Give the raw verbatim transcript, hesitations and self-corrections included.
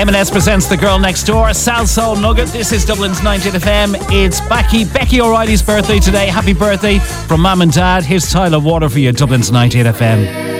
M and S presents The Girl Next Door, Sal Soul Nugget. This is Dublin's ninetieth F M. It's Becky, Becky O'Reilly's birthday today. Happy birthday from Mum and Dad. Here's Tyler Water for you, Dublin's ninetieth F M.